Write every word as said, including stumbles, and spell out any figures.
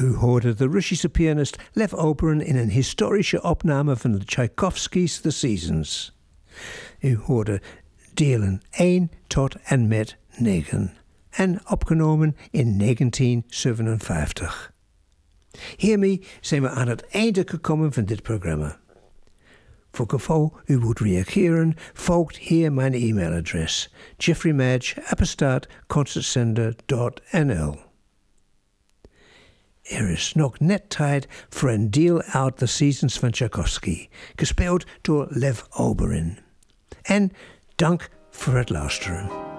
U hoorde de Russische pianist Lev Oberon in een historische opname van Tchaikovsky's The Seasons. U hoorde delen één tot en met negen en opgenomen in negentien zevenenvijftig. Hiermee zijn we aan het einde gekomen van dit programma. Voor geval u wilt reageren, volgt hier mijn e-mailadres: jeffreymadge apenstaart concertzender punt n l. Er is nog net tijd voor een deel uit The Seasons van Tchaikovsky, gespeeld door Lev Oberon. En dank voor het luisteren.